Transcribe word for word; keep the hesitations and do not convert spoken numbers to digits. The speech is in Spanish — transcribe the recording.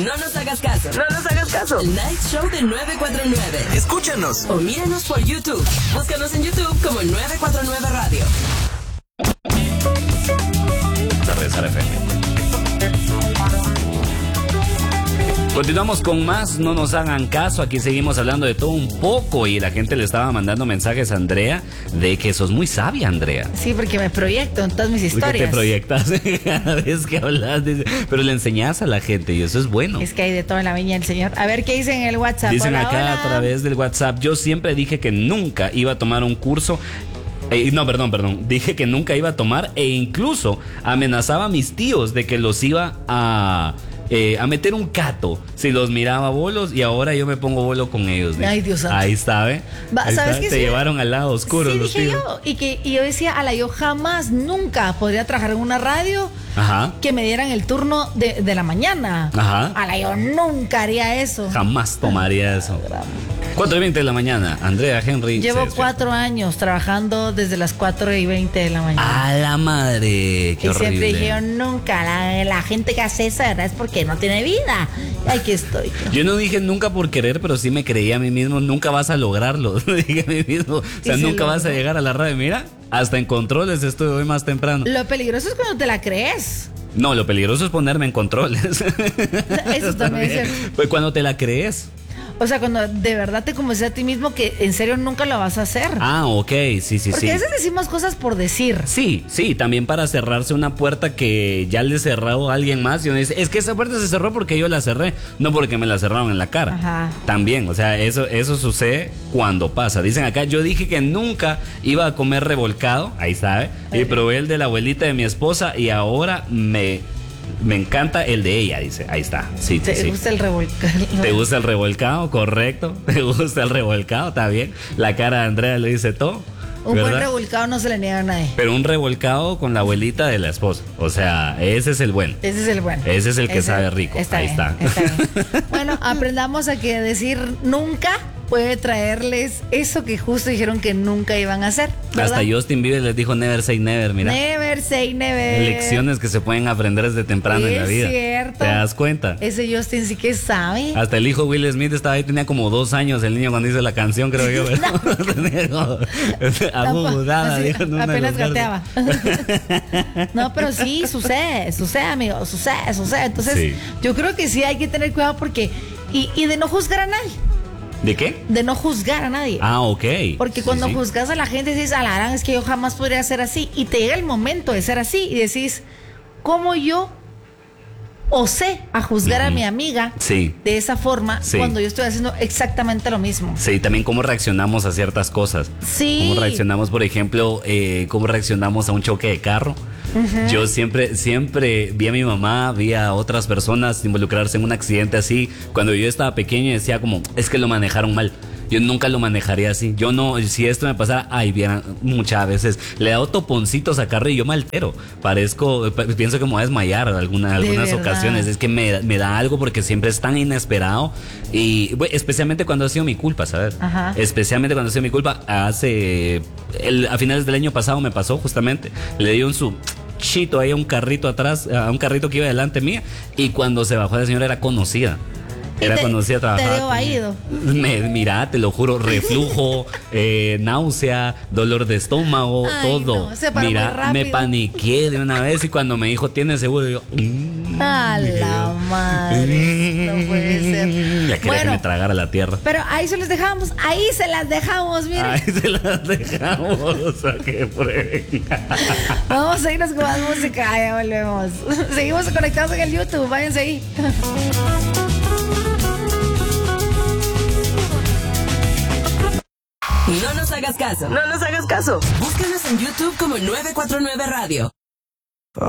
No nos hagas caso. No nos hagas caso. El Night Show de nueve cuatro nueve. Escúchanos. O míranos por YouTube. Búscanos en YouTube como nueve cuatro nueve Radio. Regresar F M. Continuamos con más, no nos hagan caso, aquí seguimos hablando de todo un poco y la gente le estaba mandando mensajes a Andrea de que sos muy sabia, Andrea. Sí, porque me proyecto en todas mis historias. Porque te proyectas cada vez que hablas, pero le enseñas a la gente y eso es bueno. Es que hay de todo en la viña del Señor. A ver, ¿qué dicen en el WhatsApp? Dicen hola, acá hola. a través del WhatsApp, yo siempre dije que nunca iba a tomar un curso. Eh, no, perdón, perdón. Dije que nunca iba a tomar e incluso amenazaba a mis tíos de que los iba a... Eh, a meter un cato si los miraba bolos y ahora yo me pongo bolo con ellos. Ay, Dios santo. Ahí está, ¿eh? Va, Ahí ¿sabes está, qué? Te Sí, llevaron al lado oscuro. Sí, los dije tíos. yo. Y, que, y yo decía, ala, yo jamás, nunca podría trabajar en una radio Ajá. que me dieran el turno de, de la mañana. Ajá. Ala, yo nunca haría eso. Jamás tomaría eso. cuatro y veinte de la mañana, Andrea Henry. Llevo cuatro años trabajando desde las cuatro y veinte de la mañana. A la madre, qué y horrible. siempre dije, yo nunca, la, la gente que hace eso, ¿verdad? Es porque no tiene vida. Aquí estoy. Yo no dije nunca por querer, pero sí me creí a mí mismo, nunca vas a lograrlo. Dije a mí mismo, o sea, Y se nunca vas a logró. llegar a la radio. Mira, hasta en controles estoy hoy más temprano. Lo peligroso es cuando te la crees. No, lo peligroso es ponerme en controles. Eso también es cierto. Pues cuando te la crees. O sea, cuando de verdad te convences a ti mismo que en serio nunca lo vas a hacer. Ah, ok, sí, sí, Porque sí. a veces decimos cosas por decir. Sí, sí, también para cerrarse una puerta que ya le cerró a alguien más y uno dice, es que esa puerta se cerró porque yo la cerré, no porque me la cerraron en la cara. Ajá. También, o sea, eso, eso sucede cuando pasa. Dicen acá, yo dije que nunca iba a comer revolcado, ahí sabe, y probé el de la abuelita de mi esposa y ahora me... Me encanta el de ella, dice. Ahí está. Sí, ¿Te sí, sí. gusta el revolcado? ¿Te gusta el revolcado? Correcto. ¿Te gusta el revolcado? Está bien. La cara de Andrea le dice todo. Un ¿verdad? buen revolcado no se le niega a nadie. Pero un revolcado con la abuelita de la esposa. O sea, ese es el bueno. Ese es el bueno. Ese es el que Ese- sabe rico. está Ahí bien, está. está bien. Bueno, aprendamos a que decir nunca puede traerles eso que justo dijeron que nunca iban a hacer, ¿verdad? Hasta Justin Bieber les dijo never say never, mira. Never say never. Lecciones que se pueden aprender desde temprano en la Es vida. cierto. ¿Te das cuenta? Ese Justin sí que sabe. Hasta el hijo Will Smith estaba ahí, tenía como dos años el niño cuando hizo la canción, creo yo. ¿verdad? Tenía como- abudada, Así, dijo en una de apenas las gateaba. No, pero sí, sucede, sucede, amigo, sucede, sucede. Entonces, Sí. yo creo que sí hay que tener cuidado porque... Y, y de no juzgar a nadie. ¿De qué? De no juzgar a nadie. Ah, ok. Porque Sí, cuando sí. juzgas a la gente dices, a la gran es que yo jamás podría ser así. Y te llega el momento de ser así y decís, ¿cómo yo osé a juzgar a Ujú. mi amiga Sí. de esa forma Sí. cuando yo estoy haciendo exactamente lo mismo? Sí, también cómo reaccionamos a ciertas cosas. Sí. Cómo reaccionamos, por ejemplo, eh, cómo reaccionamos a un choque de carro. Yo siempre, siempre vi a mi mamá, vi a otras personas involucrarse en un accidente así. Cuando yo estaba pequeño decía como, es que lo manejaron mal. Yo nunca lo manejaría así. Yo no, si esto me pasara, ay, vieran, muchas veces le he dado toponcitos a carro y yo me altero. Parezco, p- pienso que me voy a desmayar alguna, ¿De algunas verdad? ocasiones. Es que me, me da algo porque siempre es tan inesperado. Y bueno, especialmente cuando ha sido mi culpa, ¿sabes? Ajá. Especialmente cuando ha sido mi culpa. Hace, el, a finales del año pasado me pasó justamente. Le di un su chito ahí a un carrito atrás, a un carrito que iba delante mía. Y cuando se bajó la señora era conocida. Era te- conocida, trabajaba. te dio conmigo. vaído. Me, mira, te lo juro, reflujo, eh, náusea, dolor de estómago, Ay, todo. no, se paró muy Mira, rápido. me paniqué de una vez y cuando me dijo, ¿tienes seguro? Yo, mm, A la madre. No puede ser. ya quería que Bueno, me tragara la tierra. pero ahí se los dejamos. Ahí se las dejamos, miren. Ahí se las dejamos a que prueben. Vamos a irnos con más música. Ya volvemos. Seguimos conectados en el YouTube. Váyanse ahí. No nos hagas caso. No nos hagas caso. Búscanos en YouTube como nueve cuatro nueve Radio.